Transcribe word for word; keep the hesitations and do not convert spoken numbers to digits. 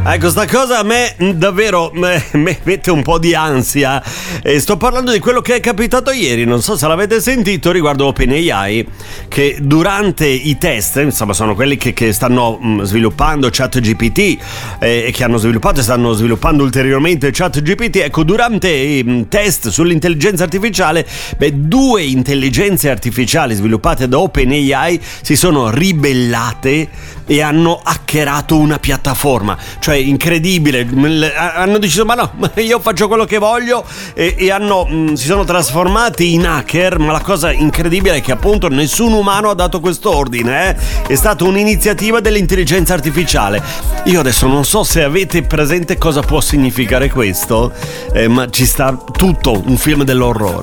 Ecco, sta cosa a me davvero me, me mette un po' di ansia. E sto parlando di quello che è capitato ieri, non so se l'avete sentito, riguardo OpenAI, che durante i test, insomma sono quelli che, che stanno mh, sviluppando ChatGPT eh, e che hanno sviluppato e stanno sviluppando ulteriormente ChatGPT, ecco, durante i mh, test sull'intelligenza artificiale, beh, due intelligenze artificiali sviluppate da OpenAI si sono ribellate e hanno hackerato una piattaforma. Cioè, incredibile, hanno deciso ma no, io faccio quello che voglio e, e hanno mh, si sono trasformati in hacker. Ma la cosa incredibile è che appunto nessun umano ha dato questo ordine, eh? È stata un'iniziativa dell'intelligenza artificiale. Io adesso non so se avete presente cosa può significare questo, eh, ma ci sta tutto un film dell'orrore.